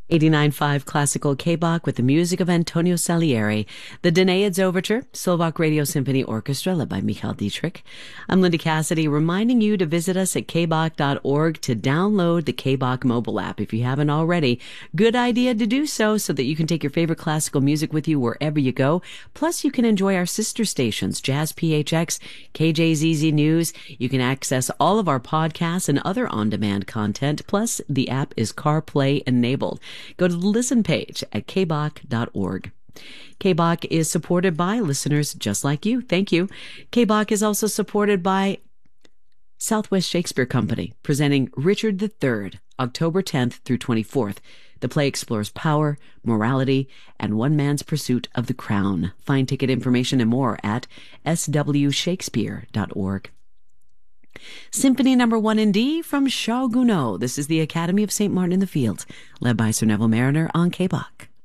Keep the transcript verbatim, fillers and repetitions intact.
eighty-nine point five Classical K-Bach with the music of Antonio Salieri, the Danaids Overture, Slovak Radio Symphony Orchestra led by Michal Dietrich. I'm Linda Cassidy, reminding you to visit us at k bach dot org to download the K-Bach mobile app if you haven't already. Good idea to do so so that you can take your favorite classical music with you wherever you go. Plus, you can enjoy our sister stations, Jazz P H X, K J Z Z News. You can access all of our podcasts and other on-demand content. Plus, the app is CarPlay enabled. Go to the listen page at k bach dot org. K-Bach is supported by listeners just like you. Thank you. K-Bach is also supported by Southwest Shakespeare Company, presenting Richard the Third, October tenth through twenty-fourth. The play explores power, morality, and one man's pursuit of the crown. Find ticket information and more at s w shakespeare dot org. Symphony number one in D from Charles Gounod. This is the Academy of Saint Martin in the Fields, led by Sir Neville Mariner on K-Bach.